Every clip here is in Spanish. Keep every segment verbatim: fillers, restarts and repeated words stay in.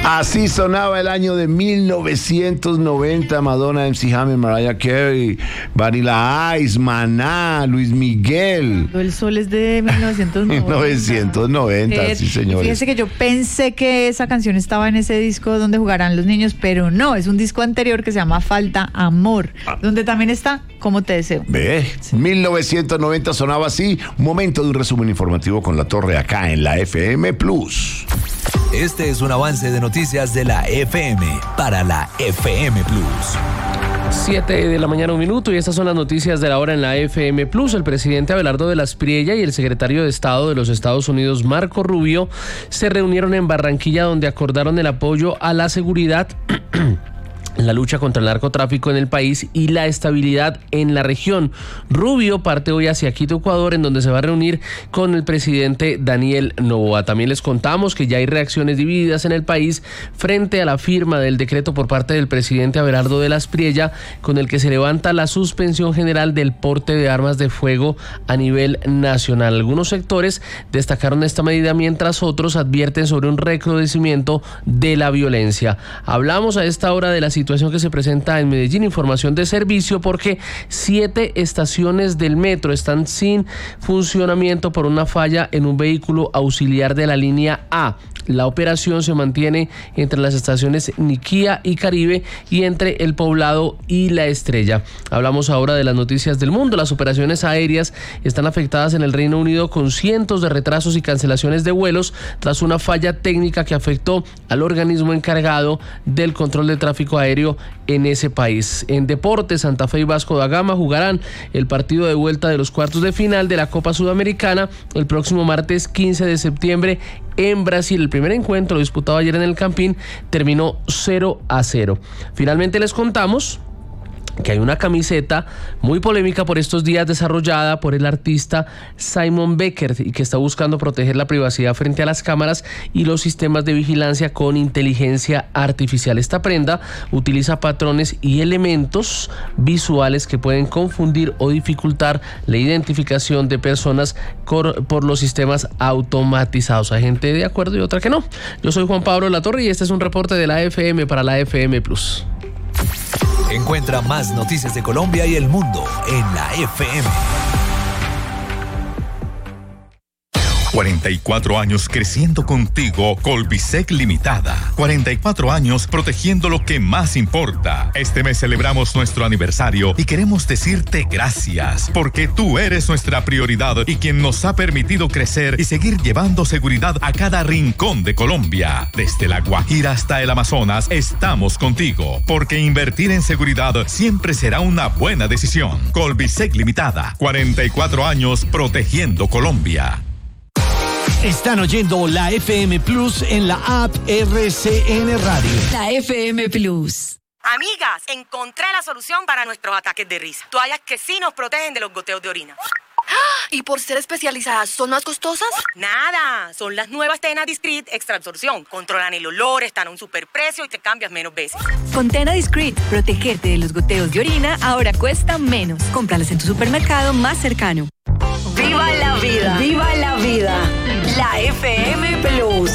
Así sonaba el año de mil novecientos noventa. Madonna, M C Hammer, Mariah Carey, Vanilla Ice, Maná, Luis Miguel. El sol es de mil novecientos noventa. mil novecientos noventa, eh, sí, señores. Fíjense que yo pensé que esa canción estaba en ese disco donde jugarán los niños, pero no, es un disco anterior que se llama Falta Amor, ah. donde también está Como Te Deseo. Ve, sí. mil novecientos noventa sonaba así. Momento de un resumen informativo con La Torre acá en la F M Plus. Este es un avance de noticias de la F M para la F M Plus. siete de la mañana, un minuto, y estas son las noticias de la hora en la F M Plus. El presidente Abelardo de la Espriella y el secretario de Estado de los Estados Unidos, Marco Rubio, se reunieron en Barranquilla, donde acordaron el apoyo a la seguridad, la lucha contra el narcotráfico en el país y la estabilidad en la región. Rubio parte hoy hacia Quito, Ecuador, en donde se va a reunir con el presidente Daniel Noboa. También les contamos que ya hay reacciones divididas en el país frente a la firma del decreto por parte del presidente Abelardo de la Espriella, con el que se levanta la suspensión general del porte de armas de fuego a nivel nacional. Algunos sectores destacaron esta medida, mientras otros advierten sobre un recrudecimiento de la violencia. Hablamos a esta hora de la situación que se presenta en Medellín, información de servicio, porque siete estaciones del metro están sin funcionamiento por una falla en un vehículo auxiliar de la línea A. La operación se mantiene entre las estaciones Niquía y Caribe y entre El Poblado y La Estrella. Hablamos ahora de las noticias del mundo. Las operaciones aéreas están afectadas en el Reino Unido, con cientos de retrasos y cancelaciones de vuelos tras una falla técnica que afectó al organismo encargado del control de tráfico aéreo en ese país. En deportes, Santa Fe y Vasco da Gama jugarán el partido de vuelta de los cuartos de final de la Copa Sudamericana el próximo martes quince de septiembre en Brasil. El primer encuentro disputado ayer en el Campín terminó cero a cero. Finalmente les contamos que hay una camiseta muy polémica por estos días, desarrollada por el artista Simon Becker, y que está buscando proteger la privacidad frente a las cámaras y los sistemas de vigilancia con inteligencia artificial. Esta prenda utiliza patrones y elementos visuales que pueden confundir o dificultar la identificación de personas cor- por los sistemas automatizados. Hay gente de acuerdo y otra que no. Yo soy Juan Pablo Latorre y este es un reporte de la F M para la F M Plus. Encuentra más noticias de Colombia y el mundo en la F M. cuarenta y cuatro años creciendo contigo, Colbisec Limitada. cuarenta y cuatro años protegiendo lo que más importa. Este mes celebramos nuestro aniversario y queremos decirte gracias, porque tú eres nuestra prioridad y quien nos ha permitido crecer y seguir llevando seguridad a cada rincón de Colombia. Desde la Guajira hasta el Amazonas, estamos contigo, porque invertir en seguridad siempre será una buena decisión. Colbisec Limitada, cuarenta y cuatro años protegiendo Colombia. Están oyendo la F M Plus en la app R C N Radio. La F M Plus. Amigas, encontré la solución para nuestros ataques de risa. Toallas que sí nos protegen de los goteos de orina. ¿Y por ser especializadas, son más costosas? Nada, son las nuevas Tena Discreet Extra Absorción. Controlan el olor, están a un superprecio y te cambias menos veces. Con Tena Discreet, protegerte de los goteos de orina ahora cuesta menos. Cómpralas en tu supermercado más cercano. ¡Viva la vida! ¡Viva la vida! La F M Plus.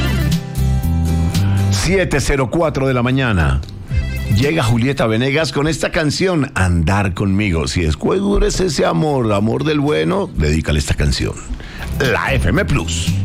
siete cero cuatro de la mañana. Llega Julieta Venegas con esta canción, Andar Conmigo. Si después dures ese amor, amor del bueno, dedícale esta canción. La F M Plus.